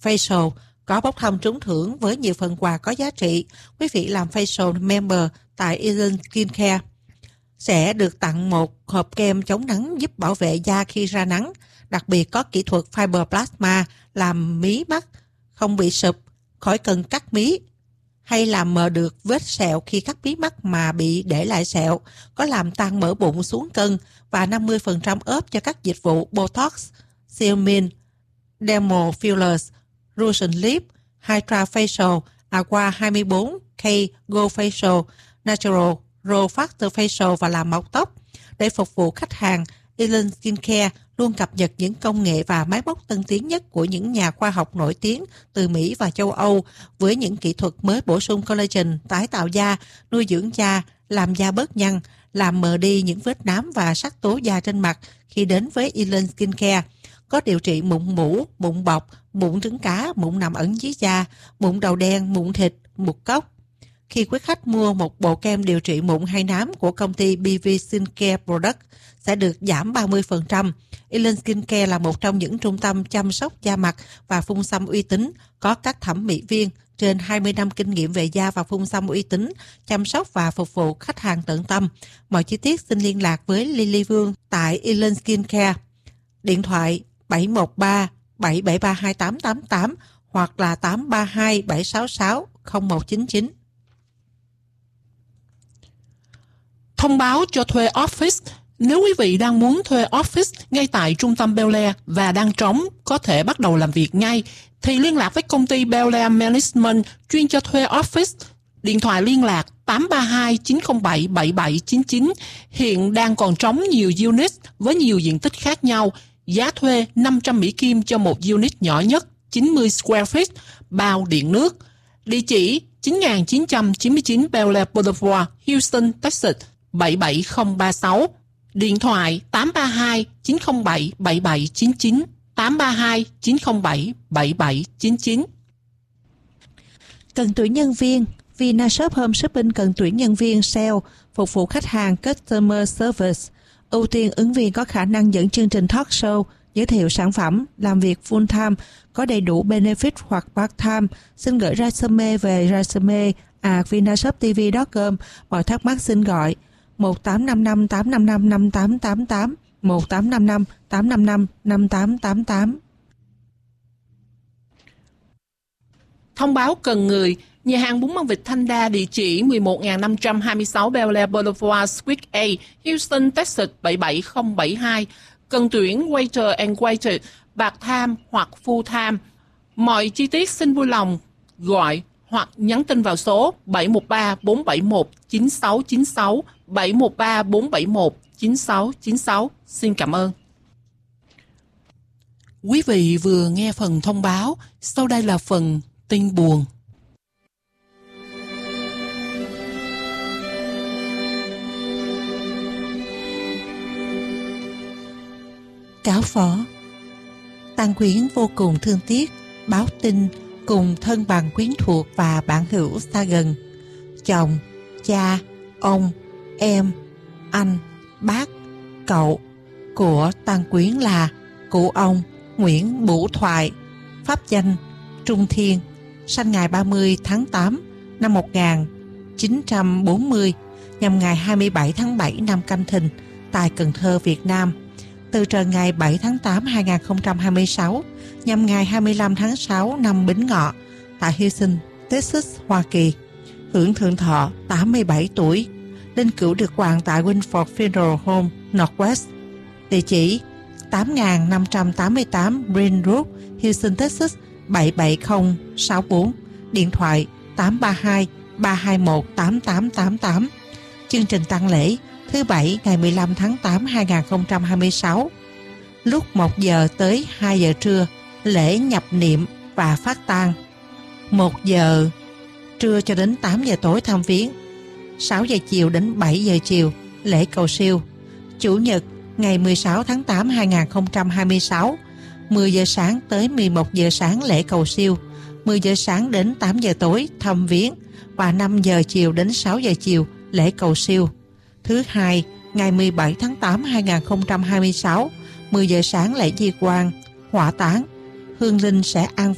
Facial có bốc thăm trúng thưởng với nhiều phần quà có giá trị. Quý vị làm Facial Member tại Eden Skincare sẽ được tặng một hộp kem chống nắng giúp bảo vệ da khi ra nắng. Đặc biệt có kỹ thuật Fiber Plasma làm mí mắt không bị sụp, khỏi cần cắt mí hay làm mờ được vết sẹo khi cắt mí mắt mà bị để lại sẹo, có làm tăng mỡ bụng xuống cân và 50% ốp cho các dịch vụ Botox, Xeomin, Dermal Fillers, Russian Lip, Hydra Facial, Aqua 24K Go Facial, Natural, Grow Factor Facial và làm mọc tóc. Để phục vụ khách hàng, Eden Skincare luôn cập nhật những công nghệ và máy móc tân tiến nhất của những nhà khoa học nổi tiếng từ Mỹ và châu Âu với những kỹ thuật mới bổ sung collagen, tái tạo da, nuôi dưỡng da, làm da bớt nhăn, làm mờ đi những vết nám và sắc tố da trên mặt khi đến với Eden Skincare. Có điều trị mụn mủ, mụn bọc, mụn trứng cá, mụn nằm ẩn dưới da, mụn đầu đen, mụn thịt, mụn cốc. Khi quý khách mua một bộ kem điều trị mụn hay nám của công ty BV Skincare Product sẽ được giảm 30%. Eden Skincare là một trong những trung tâm chăm sóc da mặt và phun xăm uy tín, có các thẩm mỹ viên trên 20 năm kinh nghiệm về da và phun xăm uy tín, chăm sóc và phục vụ khách hàng tận tâm. Mọi chi tiết xin liên lạc với Lily Vương tại Eden Skincare. Điện thoại 713 773 2888 hoặc là 832 766 0199. Thông báo cho thuê office. Nếu quý vị đang muốn thuê office ngay tại trung tâm Bel Air và đang trống, có thể bắt đầu làm việc ngay, thì liên lạc với công ty Bel Air Management chuyên cho thuê office. Điện thoại liên lạc 832 907 7799. Hiện đang còn trống nhiều unit với nhiều diện tích khác nhau. Giá thuê 500 Mỹ Kim cho một unit nhỏ nhất, 90 square feet, bao điện nước. Địa chỉ 9999 Bel Air Boulevard, Houston, Texas 77036. Điện thoại 832 907 7799, 832 907 7799. Cần tuyển nhân viên, Vinashop Home Shopping cần tuyển nhân viên sale, phục vụ khách hàng Customer Service. Ưu tiên ứng viên có khả năng dẫn chương trình talk show, giới thiệu sản phẩm, làm việc full time, có đầy đủ benefit hoặc part time. Xin gửi resume về resume@vinashoptv.com. Mọi thắc mắc xin gọi 1855 855 5888, 1855 855 5888. Thông báo cần người. Nhà hàng bún măng vịt Thanh Đa, địa chỉ 11526 Bel Air Boulevard, Suite A, Houston, Texas 77072. Cần tuyển waiter and waiter, part-time hoặc full-time. Mọi chi tiết xin vui lòng gọi hoặc nhắn tin vào số 713 471 9696, 713 471 9696. Xin cảm ơn. Quý vị vừa nghe phần thông báo, sau đây là phần tin buồn. Cáo phó. Tăng Quyến vô cùng thương tiếc, báo tin cùng thân bằng quyến thuộc và bạn hữu xa gần, chồng, cha, ông, em, anh, bác, cậu của Tăng Quyến là cụ ông Nguyễn Bửu Thoại, pháp danh Trung Thiên, sinh ngày 30 tháng 8 năm 1940, nhằm ngày 27 tháng 7 năm Canh Thìn tại Cần Thơ, Việt Nam. Từ trần ngày 7 tháng 8 2026 nhằm ngày 25 tháng 6 năm Bính Ngọ tại Houston, Texas, Hoa Kỳ. Hưởng thượng thọ 87 tuổi. Linh cữu được quàng tại Winford Funeral Home, Northwest. Địa chỉ 8588 Green Road, Houston, Texas 77064. Điện thoại 832 321 8888. Chương trình tang lễ thứ Bảy ngày 15 tháng 8 2026. Lúc 1 giờ tới 2 giờ trưa, lễ nhập niệm và phát tang. 1 giờ trưa cho đến 8 giờ tối thăm viếng. 6 giờ chiều đến 7 giờ chiều, lễ cầu siêu. Chủ nhật ngày 16 tháng 8 2026, 10 giờ sáng tới 11 giờ sáng lễ cầu siêu. 10 giờ sáng đến 8 giờ tối thăm viếng và 5 giờ chiều đến 6 giờ chiều lễ cầu siêu. Thứ Hai, ngày 17 tháng 8 2026, 10 giờ sáng lễ di quan, hỏa táng. Hương linh sẽ an